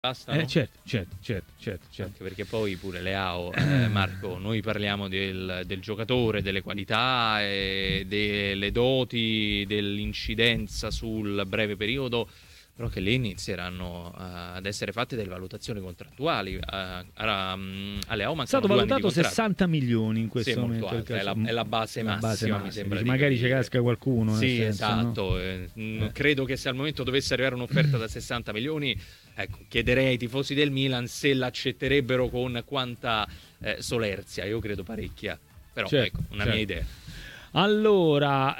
bastano? Certo. Anche perché poi pure Leao, Marco, noi parliamo del giocatore, delle qualità, delle doti, dell'incidenza sul breve periodo, però che lì inizieranno ad essere fatte delle valutazioni contrattuali. A Leao mancano è stato 2 anni di valutato contratto. 60 milioni in questo Sì, è molto momento. alta, è la base massima, mi sembra. Magari ci casca qualcuno. Sì, nel senso, esatto. no? Credo che se al momento dovesse arrivare un'offerta da 60 milioni, ecco, chiederei ai tifosi del Milan se l'accetterebbero con quanta solerzia. Io credo parecchia, però ecco, una mia idea. Allora,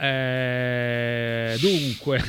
dunque,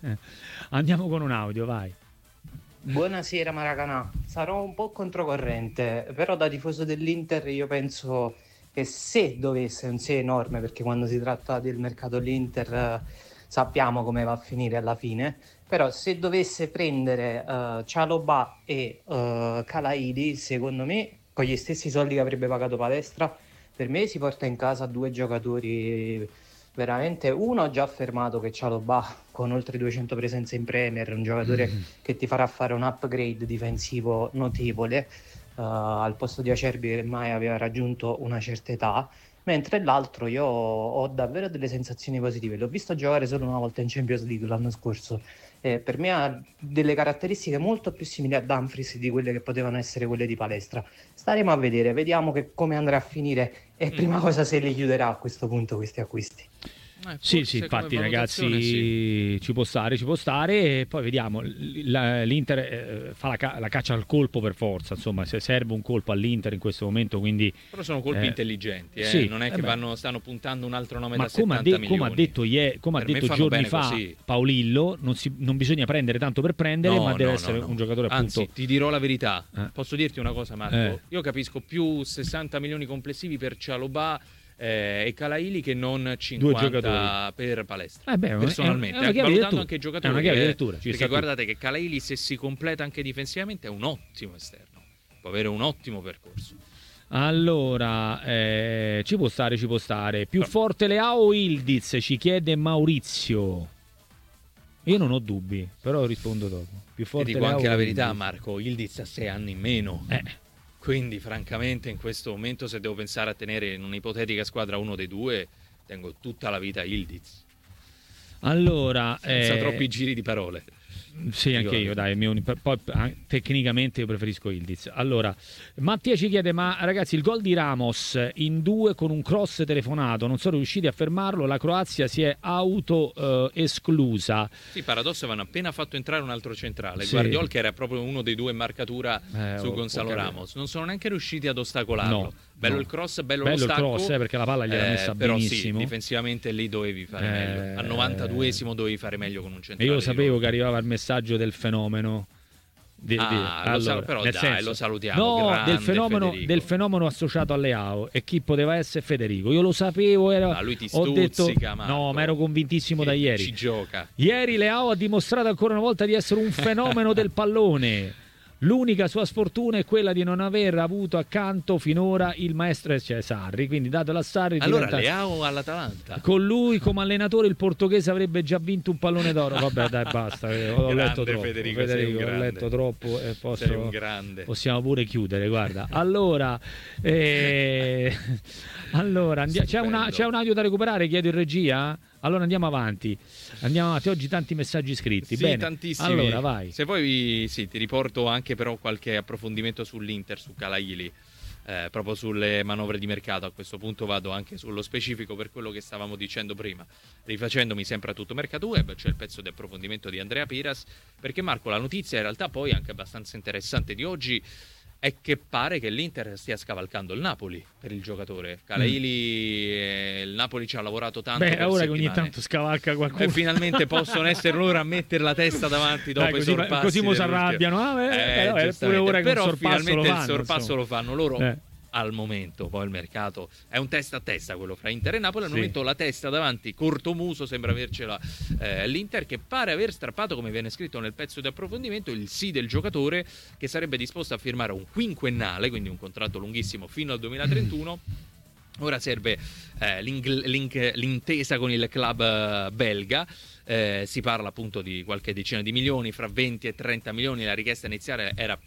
andiamo con un audio, vai. Buonasera Maracanà, sarò un po' controcorrente, però da tifoso dell'Inter io penso che se dovesse, un se enorme, perché quando si tratta del mercato dell'Inter sappiamo come va a finire alla fine, però se dovesse prendere Chalobah e Kalaidi, secondo me con gli stessi soldi che avrebbe pagato Palestra, per me si porta in casa 2 giocatori veramente. Uno ha già affermato che Chalobah, con oltre 200 presenze in Premier, è un giocatore che ti farà fare un upgrade difensivo notevole, al posto di Acerbi che mai aveva raggiunto una certa età, mentre l'altro io ho davvero delle sensazioni positive. L'ho visto giocare solo una volta in Champions League l'anno scorso. Per me ha delle caratteristiche molto più simili a Dumfries di quelle che potevano essere quelle di Palestra. Staremo a vedere, vediamo come andrà a finire e prima cosa se li chiuderà a questo punto questi acquisti. Sì, infatti ragazzi, ci può stare e poi vediamo. L'Inter fa la caccia al colpo per forza, insomma, se serve un colpo all'Inter in questo momento, quindi però sono colpi intelligenti, sì, non è che stanno puntando un altro nome da 70 milioni. Come ha detto giorni fa così Paolillo, non bisogna prendere tanto per prendere, ma deve essere un giocatore, appunto. Anzi, ti dirò la verità, posso dirti una cosa, Marco? Io capisco più 60 milioni complessivi per Chalobah e Kalaili che non 50 per Palestra, personalmente, valutando anche i giocatori, è una chiave di lettura, perché guardate che Kalaili, se si completa anche difensivamente, è un ottimo esterno, può avere un ottimo percorso. Allora, ci può stare. Più forte Leao o Ildiz? Ci chiede Maurizio. Io non ho dubbi, però rispondo dopo. Più forte Ti dico Leao anche la verità, Ildiz. Marco, Ildiz ha 6 anni in meno. Quindi, francamente, in questo momento, se devo pensare a tenere in un'ipotetica squadra uno dei due, tengo tutta la vita Ildiz. Allora, senza troppi giri di parole. Sì, anche io, dai, poi tecnicamente io preferisco Ildiz. Allora, Mattia ci chiede: ma ragazzi, il gol di Ramos in 2 con un cross telefonato, non sono riusciti a fermarlo, la Croazia si è esclusa. Sì, paradosso, avevano appena fatto entrare un altro centrale, Guardiol, che era proprio uno dei due in marcatura su Gonzalo Ramos, non sono neanche riusciti ad ostacolarlo. Bello il cross, bello lo stacco, il cross, perché la palla gliela messa però benissimo. Sì, difensivamente lì dovevi fare meglio. Al 92esimo dovevi fare meglio con un centrale. E io sapevo che arrivava il messaggio del fenomeno. Però dai, lo salutiamo. No, del fenomeno associato a Leao, e chi poteva essere Federico. Io lo sapevo, lui ti stuzzica, Marco. No, ma ero convintissimo da ieri. Ci gioca. Ieri Leao ha dimostrato ancora una volta di essere un fenomeno del pallone. L'unica sua sfortuna è quella di non aver avuto accanto finora il maestro Sarri, quindi datelo a Sarri. Allora Leao all'Atalanta. Con lui come allenatore il portoghese avrebbe già vinto un pallone d'oro. Vabbè, dai, basta, ho letto troppo. Federico, ho letto troppo e sei un grande. Possiamo pure chiudere, guarda. Allora, c'è un audio da recuperare, chiedo in regia? Allora andiamo avanti. Oggi tanti messaggi scritti. Sì, bene. Tantissimi. Allora vai. Se poi ti riporto anche però qualche approfondimento sull'Inter, su Kalaili, proprio sulle manovre di mercato. A questo punto vado anche sullo specifico per quello che stavamo dicendo prima, rifacendomi sempre a tutto Mercato Web. C'è il pezzo di approfondimento di Andrea Piras, perché Marco, la notizia in realtà poi anche abbastanza interessante di oggi è che pare che l'Inter stia scavalcando il Napoli per il giocatore Kalaili. Il Napoli ci ha lavorato tanto per ora settimane. Che ogni tanto scavalca qualcuno e finalmente possono essere loro a mettere la testa davanti dopo i sorpassi, così mo si arrabbiano. Però finalmente il sorpasso insomma. lo fanno loro. Al momento poi il mercato è un testa a testa quello fra Inter e Napoli. Al momento la testa davanti, cortomuso, sembra avercela l'Inter, che pare aver strappato, come viene scritto nel pezzo di approfondimento, il sì del giocatore, che sarebbe disposto a firmare un quinquennale, quindi un contratto lunghissimo fino al 2031, Ora serve l'intesa con il club belga. Si parla appunto di qualche decina di milioni, fra 20 e 30 milioni. La richiesta iniziale era